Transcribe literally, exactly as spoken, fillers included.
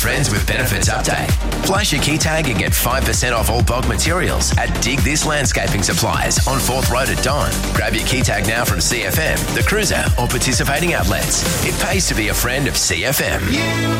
Friends with Benefits update. Flash your key tag and get five percent off all bulk materials at Dig This Landscaping Supplies on fourth Road at Don. Grab your key tag now from C F M, The Cruiser or participating outlets. It pays to be a friend of C F M.